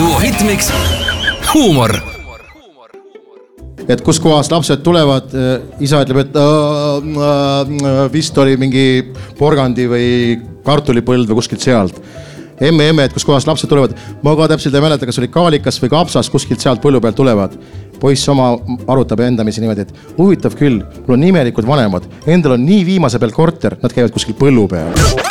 duo Hitmix huumor. Et kus kohas lapsed tulevad, isa ütleb, et vist oli mingi porgandi või kartulipõld või kuskilt sealt. Emme, et kus kohas lapsed tulevad, ma ka täpselt ei mäleta, kas oli kaalikas või kapsas kuskilt sealt põllu pealt tulevad. Poiss oma arutab endamisi niimoodi, et huvitav küll, mul on nimelikud vanemad, endal on nii viimase peal korter, nad käivad kuskil põllu peal.